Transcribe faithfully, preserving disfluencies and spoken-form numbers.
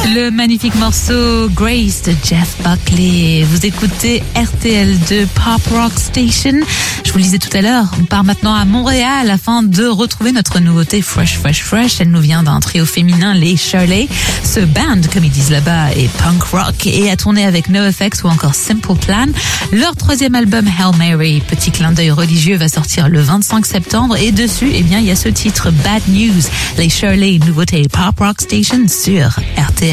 Le magnifique morceau Grace de Jeff Buckley. Vous écoutez R T L deux Pop Rock Station. Je vous le disais tout à l'heure, on part maintenant à Montréal afin de retrouver notre nouveauté Fresh Fresh Fresh. Elle nous vient d'un trio féminin, les Shirley. Ce band, comme ils disent là-bas, est punk rock et a tourné avec NoFX ou encore Simple Plan. Leur troisième album Hail Mary, petit clin d'œil religieux, va sortir le vingt-cinq septembre et dessus, eh bien, il y a ce titre Bad News. Les Shirley, nouveauté Pop Rock Station sur R T L.